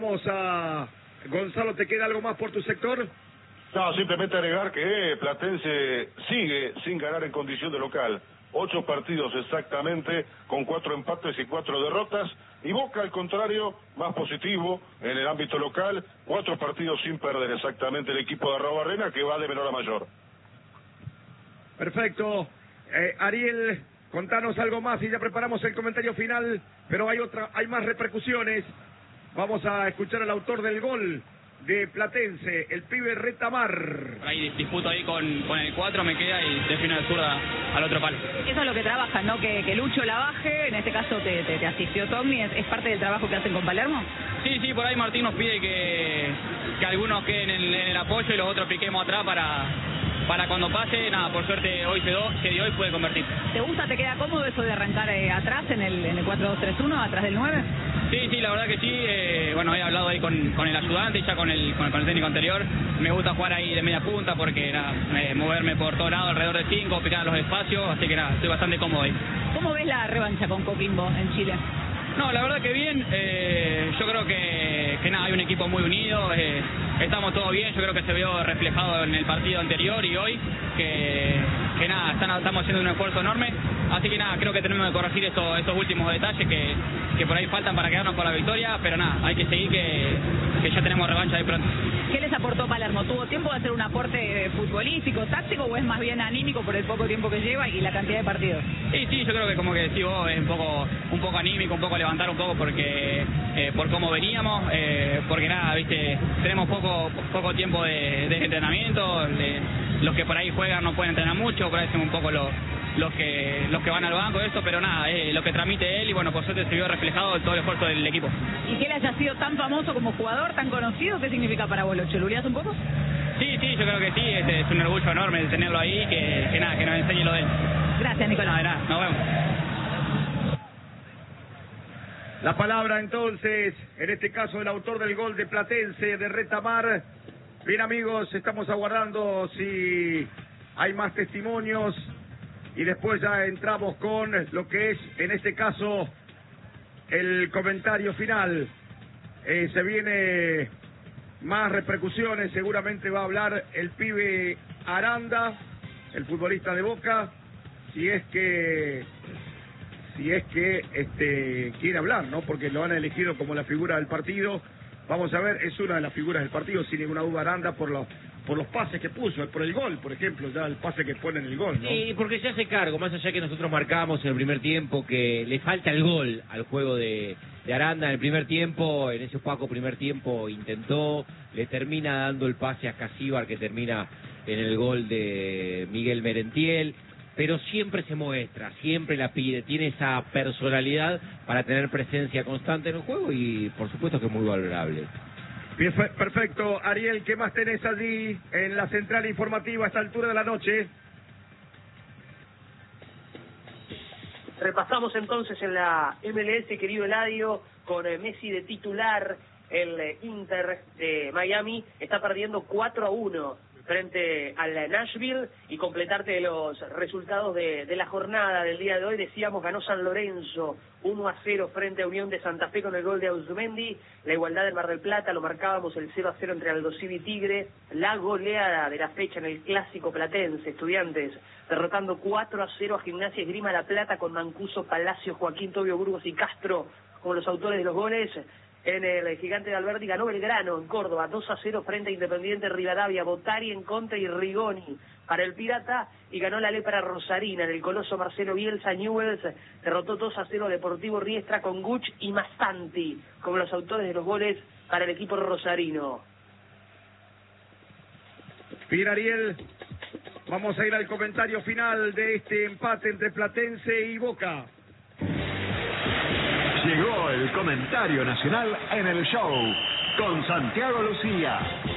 Vamos a... Gonzalo, ¿te queda algo más por tu sector? No, simplemente agregar que Platense sigue sin ganar en condición de local. 8 partidos exactamente, con 4 empates y 4 derrotas. Y Boca, al contrario, más positivo en el ámbito local. 4 partidos sin perder exactamente el equipo de Arrobarrena, que va de menor a mayor. Perfecto. Ariel, contanos algo más y ya preparamos el comentario final. Pero hay más repercusiones. Vamos a escuchar al autor del gol de Platense, el pibe Retamar. Ahí disputo ahí con el 4, me queda y defino de zurda al otro palo. Eso es lo que trabajan, ¿no? Que Lucho la baje, en este caso te asistió Tommy, ¿es parte del trabajo que hacen con Palermo? Sí, por ahí Martín nos pide que algunos queden en el apoyo y los otros piquemos atrás para cuando pase. Nada, por suerte hoy se dio y puede convertir. ¿Te gusta, te queda cómodo eso de arrancar atrás en el 4-2-3-1, atrás del 9? Sí, la verdad que sí. Bueno, he hablado ahí con el ayudante y ya con el técnico anterior. Me gusta jugar ahí de media punta porque nada, moverme por todo lado alrededor de 5, picar los espacios, así que nada, estoy bastante cómodo ahí. ¿Cómo ves la revancha con Coquimbo en Chile? No, la verdad que bien. Yo creo que nada, hay un equipo muy unido. Estamos todos bien. Yo creo que se vio reflejado en el partido anterior y hoy que nada, estamos haciendo un esfuerzo enorme. Así que nada, creo que tenemos que corregir estos últimos detalles que por ahí faltan para quedarnos con la victoria, pero nada, hay que seguir que ya tenemos revancha de pronto. ¿Qué les aportó Palermo? ¿Tuvo tiempo de hacer un aporte futbolístico, táctico o es más bien anímico por el poco tiempo que lleva y la cantidad de partidos? Sí, yo creo que como que decís vos, es un poco anímico, un poco levantar un poco porque por cómo veníamos, porque nada, viste, tenemos poco tiempo de entrenamiento, los que por ahí juegan no pueden entrenar mucho, por ahí son un poco los que van al banco, eso, pero nada, lo que transmite él y bueno, por suerte se vio reflejado todo el esfuerzo del equipo. ¿Y que él haya sido tan famoso como jugador, tan conocido? ¿Qué significa para vos? ¿Lo choluleás un poco? Sí, yo creo que sí, es un orgullo enorme tenerlo ahí, que nada, que nos enseñe lo de él. Gracias, Nicolás. De nada, nos vemos. La palabra entonces, en este caso el autor del gol de Platense, de Retamar. Bien amigos, estamos aguardando si hay más testimonios y después ya entramos con lo que es, en este caso, el comentario final. Se viene más repercusiones, seguramente va a hablar el pibe Aranda, el futbolista de Boca, si es que quiere hablar, ¿no? Porque lo han elegido como la figura del partido. Vamos a ver, es una de las figuras del partido, sin ninguna duda, Aranda, por los pases que puso, por el gol, por ejemplo, ya el pase que pone en el gol, ¿no? Sí, porque se hace cargo, más allá que nosotros marcamos en el primer tiempo que le falta el gol al juego de Aranda en el primer tiempo, en ese opaco primer tiempo intentó, le termina dando el pase a Casíbar que termina en el gol de Miguel Merentiel, pero siempre se muestra, siempre la pide, tiene esa personalidad para tener presencia constante en el juego y por supuesto que es muy valorable. Bien, perfecto. Ariel, ¿qué más tenés allí en la central informativa a esta altura de la noche? Repasamos entonces en la MLS, querido Eladio, con Messi de titular. El Inter de Miami está perdiendo 4-1 frente al Nashville, y completarte los resultados de la jornada del día de hoy. Decíamos, ganó San Lorenzo 1-0 frente a Unión de Santa Fe con el gol de Ausmendi. La igualdad del Mar del Plata, lo marcábamos, el 0-0 entre Aldosivi y Tigre. La goleada de la fecha en el clásico platense, Estudiantes derrotando 4-0 a Gimnasia Esgrima La Plata con Mancuso, Palacio, Joaquín, Tobio, Burgos y Castro como los autores de los goles. En el Gigante de Alberti ganó Belgrano en Córdoba 2-0 frente a Independiente Rivadavia, Botari en contra y Rigoni para el Pirata, y ganó la Lepra Rosarina en el Coloso Marcelo Bielsa. Newell's derrotó 2-0 a Deportivo Riestra con Guch y Mastanti como los autores de los goles para el equipo rosarino. Bien, Ariel, vamos a ir al comentario final de este empate entre Platense y Boca. Llegó el comentario nacional en el show con Santiago Lucía.